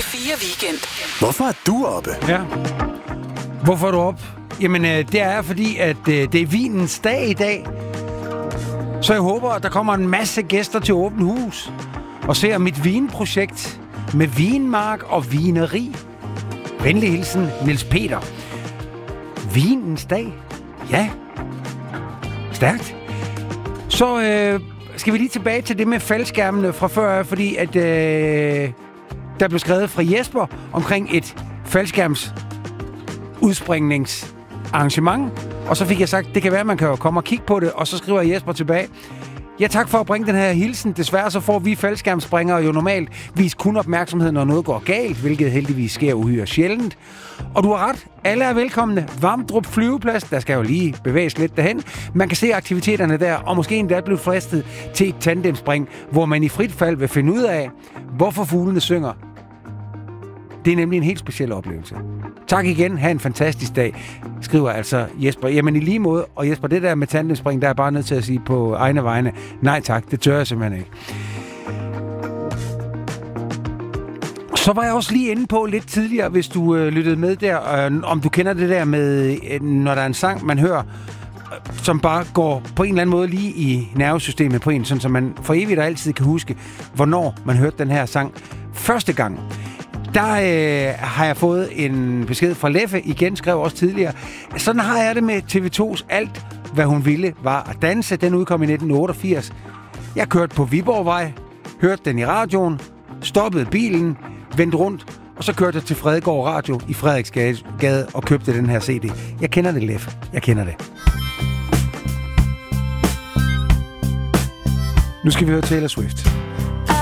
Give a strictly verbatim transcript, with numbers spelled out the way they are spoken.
fire Weekend. Hvorfor er du oppe? Ja. Hvorfor er du oppe? Jamen, det er fordi, at det er vinens dag i dag. Så jeg håber, at der kommer en masse gæster til Åbent Hus og ser mit vinprojekt med vinmark og vineri. Venlig hilsen, Niels Peter. Vinens dag? Ja. Stærkt. Så øh, skal vi lige tilbage til det med faldskærmene fra før, fordi at øh, der blev skrevet fra Jesper omkring et faldskærms udspringningsarrangement. Og så fik jeg sagt, det kan være, at man kan komme og kigge på det, og så skriver Jesper tilbage. Ja, tak for at bringe den her hilsen. Desværre så får vi faldskærmsspringere jo normalt vist kun opmærksomhed, når noget går galt, hvilket heldigvis sker uhyre sjældent. Og du har ret. Alle er velkomne. Vamdrup flyveplads, der skal jo lige bevæges lidt derhen. Man kan se aktiviteterne der, og måske endda blive fristet til et tandemspring, hvor man i frit fald vil finde ud af, hvorfor fuglene synger. Det er nemlig en helt speciel oplevelse. Tak igen. Ha' en fantastisk dag, skriver altså Jesper. Jamen i lige måde, og Jesper, det der med tandemspring, der er bare nødt til at sige på egne vegne, nej tak, det tør jeg simpelthen ikke. Så var jeg også lige inde på lidt tidligere, hvis du øh, lyttede med der, øh, om du kender det der med, øh, når der er en sang, man hører, øh, som bare går på en eller anden måde lige i nervesystemet på en, sådan så man for evigt og altid kan huske, hvornår man hørte den her sang første gang. Der øh, har jeg fået en besked fra Leffe, igen skrev også tidligere. Sådan har jeg det med T V to's Alt, hvad hun ville, var at danse. Den udkom i nitten otteogfirs. Jeg kørte på Viborgvej, hørte den i radioen, stoppede bilen, vendte rundt, og så kørte jeg til Fredegård Radio i Frederiksgade og købte den her C D. Jeg kender det, Leffe. Jeg kender det. Nu skal vi høre Taylor Swift.